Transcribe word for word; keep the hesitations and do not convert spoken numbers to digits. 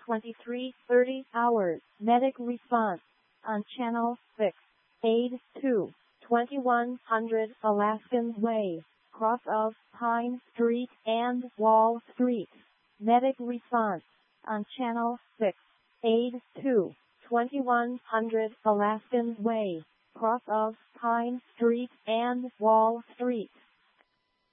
twenty-three thirty hours. Medic response on Channel six. Aid to twenty-one hundred Alaskan Way, cross of Pine Street and Wall Street. Medic response on Channel six. Aid to twenty-one hundred Alaskan Way, cross of Pine Street and Wall Street.